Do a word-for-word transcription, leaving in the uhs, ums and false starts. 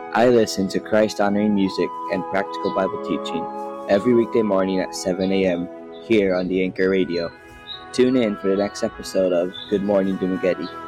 I listen to Christ honoring music and practical Bible teaching every weekday morning at seven a.m. here on the Anchor Radio. Tune in for the next episode of Good Morning Dumaguete.